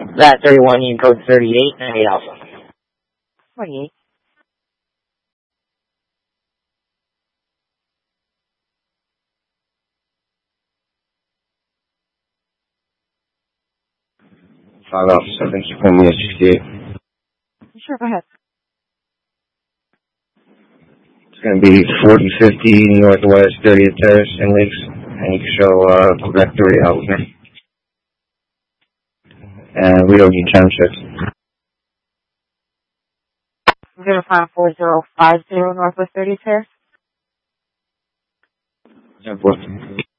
That 31, you code 38, 98 Alpha. 28. Five Alpha 7, Supreme 68. Sure, go ahead. It's going to be 4050 Northwest 30th Terrace in Lakes, and you can show Quebec 3 out with me. And we don't need Township. 054050 Northwest 30th Terrace. 10-4.